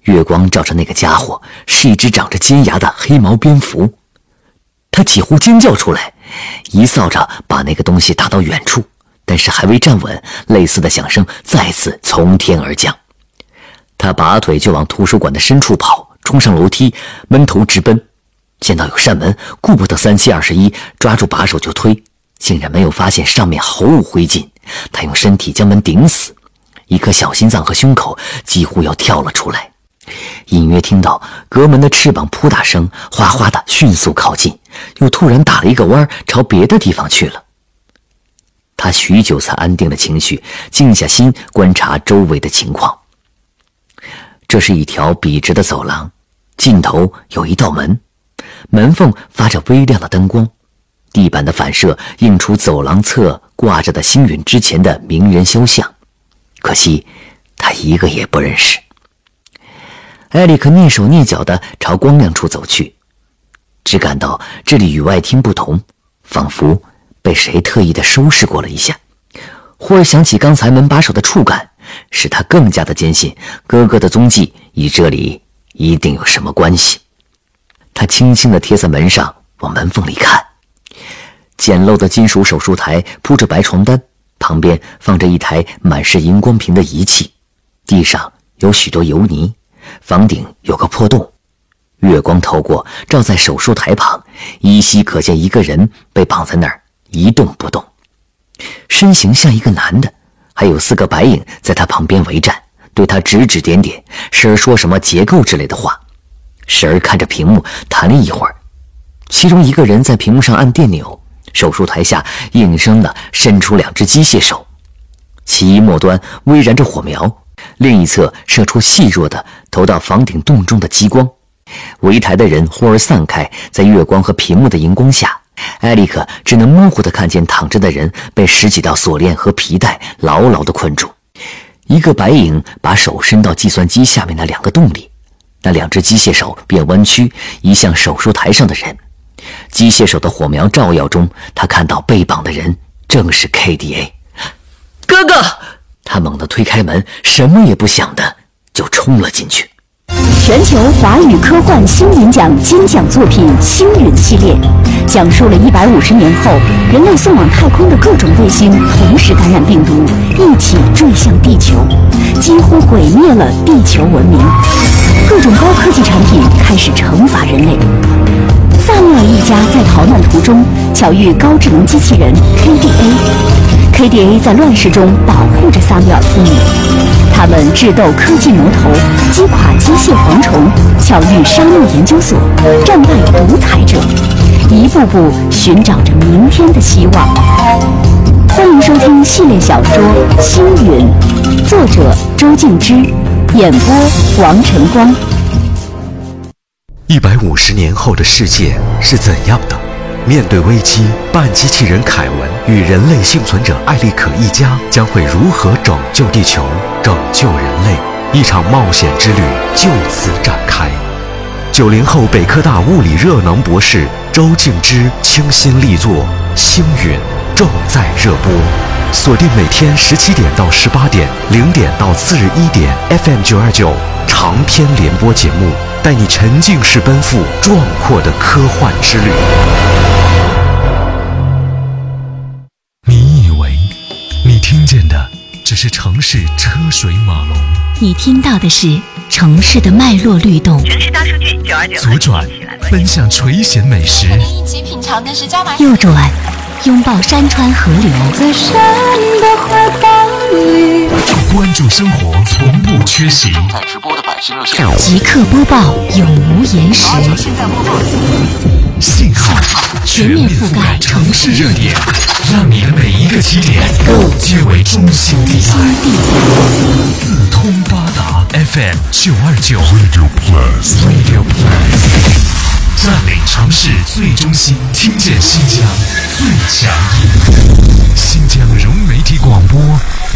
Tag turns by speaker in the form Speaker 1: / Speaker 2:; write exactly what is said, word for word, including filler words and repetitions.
Speaker 1: 月光照着那个家伙是一只长着尖牙的黑毛蝙蝠，他几乎尖叫出来，一扫帚把那个东西打到远处，但是还未站稳，类似的响声再次从天而降。他拔腿就往图书馆的深处跑，冲上楼梯，闷头直奔。见到有扇门，顾不得三七二十一，抓住把手就推，竟然没有发现上面毫无灰烬。他用身体将门顶死，一颗小心脏和胸口几乎要跳了出来。隐约听到隔门的翅膀扑打声哗哗地迅速靠近，又突然打了一个弯，朝别的地方去了。他许久才安定了情绪，静下心观察周围的情况。这是一条笔直的走廊，尽头有一道门，门缝发着微亮的灯光，地板的反射映出走廊侧挂着的星陨之前的名人肖像，可惜他一个也不认识。艾利克蹑手蹑脚地朝光亮处走去，只感到这里与外厅不同，仿佛被谁特意地收拾过了一下。忽而想起刚才门把手的触感，使他更加的坚信哥哥的踪迹与这里一定有什么关系。他轻轻地贴在门上，往门缝里看，简陋的金属手术台铺着白床单，旁边放着一台满是荧光屏的仪器，地上有许多油泥，房顶有个破洞，月光透过照在手术台旁，依稀可见一个人被绑在那儿一动不动，身形像一个男的，还有四个白影在他旁边围站，对他指指点点，时而说什么结构之类的话，时而看着屏幕谈了一会儿。其中一个人在屏幕上按电钮，手术台下应声地伸出两只机械手，其一末端微燃着火苗，另一侧射出细弱的投到房顶洞中的激光。围台的人忽而散开，在月光和屏幕的荧光下，艾利克只能模糊地看见躺着的人被十几道锁链和皮带牢牢地困住。一个白影把手伸到计算机下面的两个洞里，那两只机械手便弯曲移向手术台上的人。机械手的火苗照耀中，他看到被绑的人正是 K D A。 哥哥！他猛地推开门，什么也不想的就冲了进去。
Speaker 2: 全球华语科幻星云奖金奖作品《星云》系列，讲述了一百五十年后人类送往太空的各种卫星同时感染病毒，一起坠向地球，几乎毁灭了地球文明。各种高科技产品开始惩罚人类。萨缪尔一家在逃难途中巧遇高智能机器人 K D A，K D A 在乱世中保护着萨缪尔父母。他们智斗科技魔头，击垮机械蝗虫，巧遇沙漠研究所，战败独裁者，一步步寻找着明天的希望。欢迎收听系列小说《星云》，作者周静之，演播王晨光。
Speaker 3: 一百五十年后的世界是怎样的？面对危机，半机器人凯文与人类幸存者艾利可一家将会如何拯救地球、拯救人类？一场冒险之旅就此展开。九零后北科大物理热能博士周静之倾心力作《星云》正在热播，锁定每天十七点到十八点、零点到次日一点 F M 九二九长篇联播节目，带你沉浸式奔赴壮阔的科幻之旅。
Speaker 4: 你以为你听见的只是城市车水马龙，
Speaker 2: 你听到的是城市的脉络律动。
Speaker 5: 城市大数据九二九，
Speaker 4: 左转奔向垂涎美食，
Speaker 6: 一起品尝的是椒麻。
Speaker 2: 右转拥抱山川河流，
Speaker 6: 在山的怀抱里，
Speaker 4: 关注生活从不缺席。
Speaker 7: 正在直播的百姓热线，
Speaker 2: 即刻播报，永无延时。
Speaker 4: 信号
Speaker 2: 全面覆盖
Speaker 4: 城市热点，让你的每一个起点皆为中心地带。四通八达 F M 九二九 Radio Plus Radio Plus， 占领城市最中心，听见新疆最强音。新疆融媒体广播